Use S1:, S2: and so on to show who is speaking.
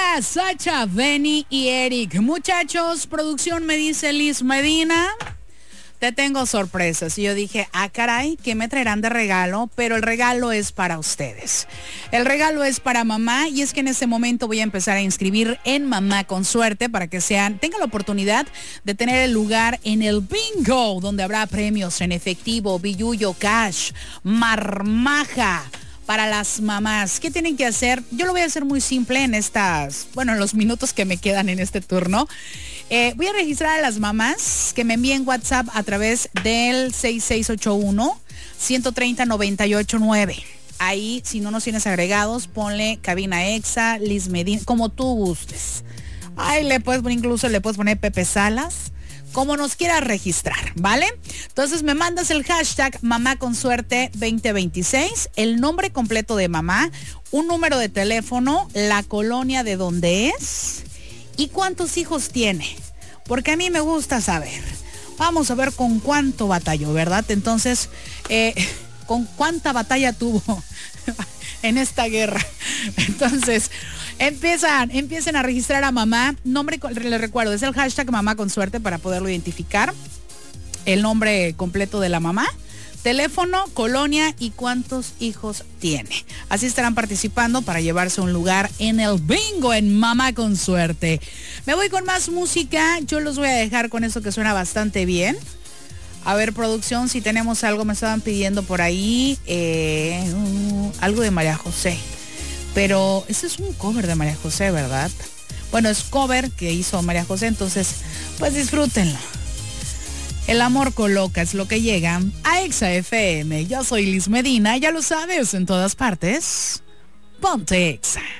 S1: Sacha, Benny y Eric. Muchachos, producción me dice Liz Medina, te tengo sorpresas. Y yo dije, caray, ¿qué me traerán de regalo? Pero el regalo es para ustedes. El regalo es para mamá y es que en este momento voy a empezar a inscribir en Mamá con Suerte para que tengan la oportunidad de tener el lugar en el bingo, donde habrá premios en efectivo, billuyo, cash, marmaja. Para las mamás, ¿qué tienen que hacer? Yo lo voy a hacer muy simple en en los minutos que me quedan en este turno. Voy a registrar a las mamás que me envíen WhatsApp a través del 6681-130-989. Ahí, si no nos tienes agregados, ponle cabina exa, Liz Medina, como tú gustes. Ahí incluso le puedes poner Pepe Salas, como nos quieras registrar, ¿vale? Entonces me mandas el hashtag Mamá con Suerte 2026, el nombre completo de mamá, un número de teléfono, la colonia de donde es y cuántos hijos tiene. Porque a mí me gusta saber. Vamos a ver con cuánto batalló, ¿verdad? Entonces, con cuánta batalla tuvo en esta guerra. Entonces, empiecen a registrar a mamá. Nombre, les recuerdo, es el hashtag Mamá con Suerte para poderlo identificar. El nombre completo de la mamá, teléfono, colonia y cuántos hijos tiene. Así estarán participando para llevarse un lugar en el bingo en Mamá con Suerte. Me voy con más música. Yo los voy a dejar con esto que suena bastante bien. A ver, producción, si tenemos algo, me estaban pidiendo por ahí algo de María José. Pero ese es un cover de María José, ¿verdad? Bueno, es cover que hizo María José, entonces, pues disfrútenlo. El amor coloca, es lo que llega a Exa FM. Yo soy Liz Medina, ya lo sabes, en todas partes. Ponte Exa.